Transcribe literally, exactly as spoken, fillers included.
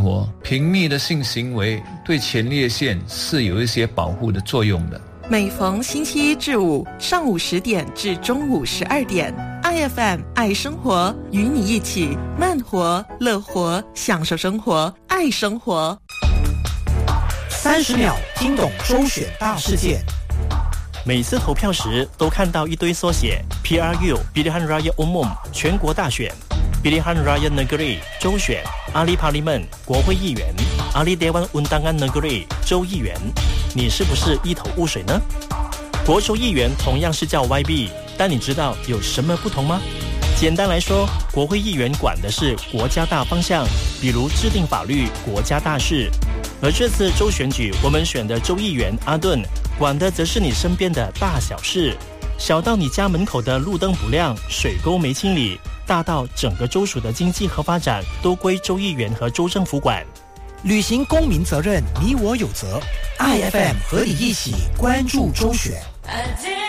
活，频密的性行为对前列腺是有一些保护的作用的。 每逢星期一至五上午十点至中午十二点 ，I F M 爱生活，与你一起慢活、乐活，享受生活，爱生活。 三十秒听懂周选大事件。 每次投票时都看到一堆缩写 P R U Pilihan Raya Umum 全国大选 Pilihan Raya Negeri 州选 Ahli Parlimen 国会议员 Ahli Dewan Undangan Negeri 州议员，你是不是一头雾水呢？国州议员同样是叫 Y B， 但你知道有什么不同吗？简单来说，国会议员管的是国家大方向，比如制定法律、国家大事。而这次州选举，我们选的州议员阿顿管的则是你身边的大小事，小到你家门口的路灯不亮、水沟没清理，大到整个州属的经济和发展都归州议员和州政府管。 履行公民责任，你我有责。I F M 和你一起关注周选。